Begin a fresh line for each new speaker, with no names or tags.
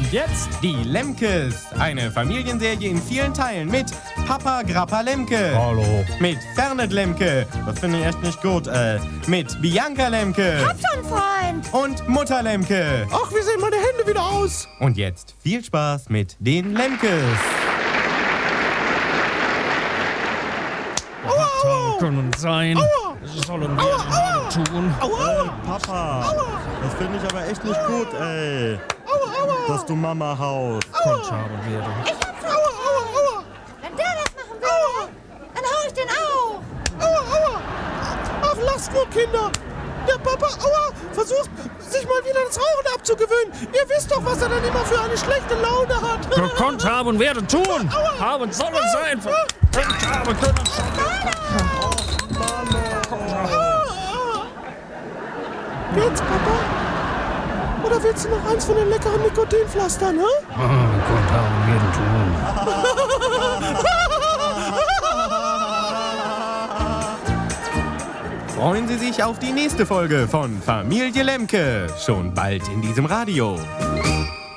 Und jetzt die Lemkes. Eine Familienserie in vielen Teilen mit Papa Grappa Lemke.
Hallo.
Mit Fernet Lemke. Das finde ich echt nicht gut. Mit Bianca Lemke.
Hab schon, Freund.
Und Mutter Lemke.
Ach, wie sehen meine Hände wieder aus?
Und jetzt viel Spaß mit den Lemkes.
Können sein.
Aua.
Sollen wir gerade tun.
Aua. Papa, das finde ich aber echt nicht gut, ey. Dass du Mama haust.
Konchable werden.
Ich hab's schon. Aua. Wenn der das machen will, dann hau ich den auch.
Aua. Ach, lasst nur, Kinder. Der Papa, versucht sich mal wieder das Rauchen abzugewöhnen. Ihr wisst doch, was er dann immer für eine schlechte Laune hat.
Gekonnt haben werden tun. Haben sollen sein. Gekonnt haben können sein.
Jetzt, Papa? Oder willst du noch eins von den leckeren Nikotinpflastern, ne?
Gekonnt haben werden tun.
Freuen Sie sich auf die nächste Folge von Familie Lemke. Schon bald in diesem Radio.